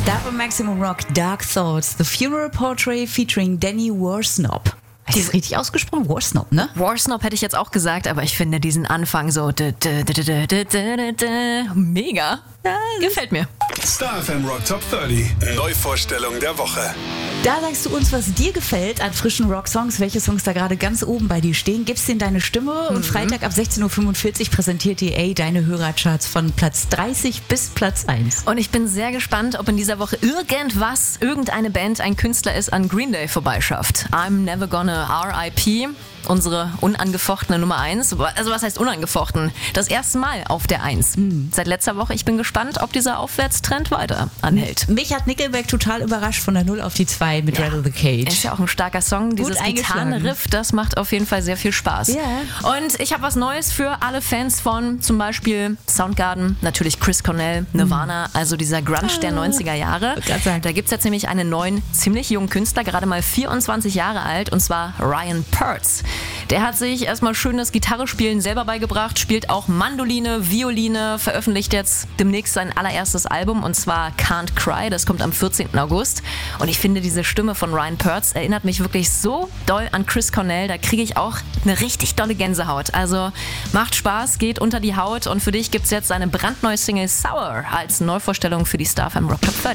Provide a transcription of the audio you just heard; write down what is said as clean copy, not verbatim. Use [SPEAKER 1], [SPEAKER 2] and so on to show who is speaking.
[SPEAKER 1] Starfm Maximum Rock, Dark Thoughts, The Funeral Portrait featuring Danny Worsnop. Ist das richtig ausgesprochen? Worsnop, ne?
[SPEAKER 2] Worsnop hätte ich jetzt auch gesagt, aber ich finde diesen Anfang so mega. Ja, gefällt mir.
[SPEAKER 3] Starfm Rock Top 30. Neuvorstellung der Woche.
[SPEAKER 1] Da sagst du uns, was dir gefällt an frischen Rocksongs, welche Songs da gerade ganz oben bei dir stehen. Gibst denen deine Stimme und Freitag ab 16.45 Uhr präsentiert die deine Hörercharts von Platz 30 bis Platz 1.
[SPEAKER 2] Und ich bin sehr gespannt, ob in dieser Woche irgendeine Band, ein Künstler es an Green Day vorbeischafft. I'm Never Gonna R.I.P., unsere unangefochtene Nummer 1. Also was heißt unangefochten? Das erste Mal auf der 1. Seit letzter Woche. Ich bin gespannt, ob dieser Aufwärtstrend weiter anhält.
[SPEAKER 1] Mich hat Nickelback total überrascht von der 0 auf die 2 mit Rattle the Cage.
[SPEAKER 2] Ist ja auch ein starker Song. Dieses Gitarrenriff, das macht auf jeden Fall sehr viel Spaß.
[SPEAKER 1] Ja.
[SPEAKER 2] Und ich habe was Neues für alle Fans von zum Beispiel Soundgarden, natürlich Chris Cornell, Nirvana, also dieser Grunge der 90er Jahre. Da gibt es jetzt nämlich einen neuen, ziemlich jungen Künstler, gerade mal 24 Jahre alt, und zwar Ryan Pertz. Der hat sich erstmal schönes Gitarrespielen selber beigebracht, spielt auch Mandoline, Violine, veröffentlicht jetzt demnächst sein allererstes Album, und zwar Can't Cry, das kommt am 14. August. Und ich finde, diese Stimme von Ryan Pertz erinnert mich wirklich so doll an Chris Cornell, da kriege ich auch eine richtig dolle Gänsehaut. Also macht Spaß, geht unter die Haut, und für dich gibt es jetzt eine brandneue Single Sour als Neuvorstellung für die Starfm Rock Top 30.